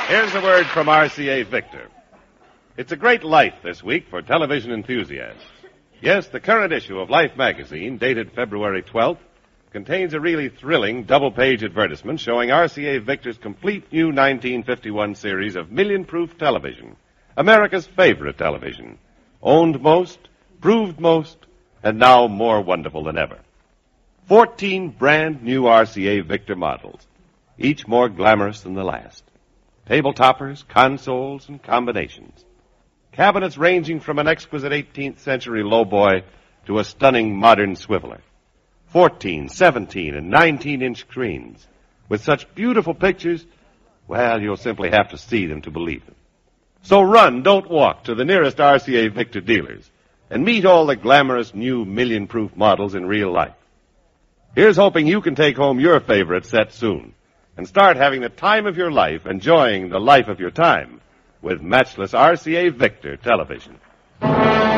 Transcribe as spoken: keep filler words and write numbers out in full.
Here's a word from R C A Victor. It's a great life this week for television enthusiasts. Yes, the current issue of Life magazine, dated February twelfth, contains a really thrilling double-page advertisement showing R C A Victor's complete new nineteen fifty-one series of million-proof television, America's favorite television, owned most, proved most, and now more wonderful than ever. Fourteen brand new R C A Victor models, each more glamorous than the last. Table toppers, consoles, and combinations. Cabinets ranging from an exquisite eighteenth century lowboy to a stunning modern swiveler. fourteen, seventeen, and nineteen-inch screens with such beautiful pictures, well, you'll simply have to see them to believe them. So run, don't walk, to the nearest R C A Victor dealers and meet all the glamorous new million-proof models in real life. Here's hoping you can take home your favorite set soon and start having the time of your life, enjoying the life of your time with matchless R C A Victor television.